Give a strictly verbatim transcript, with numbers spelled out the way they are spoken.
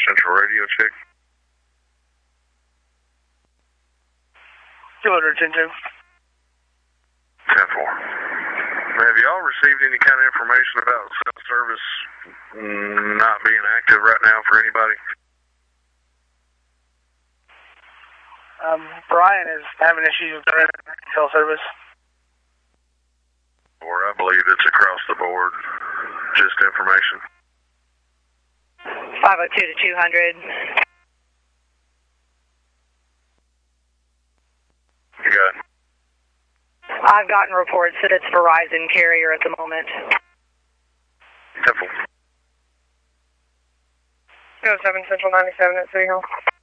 Central Radio check. two hundred, ten two. ten four. Have y'all received any kind of information about cell service not being active right now for anybody? Um, Brian is having issues with cell service. Or I believe it's across the board. Just information. five oh two to two hundred. You got it. I've gotten reports that it's Verizon carrier at the moment. Temple. two oh seven Central ninety-seven at City Hall.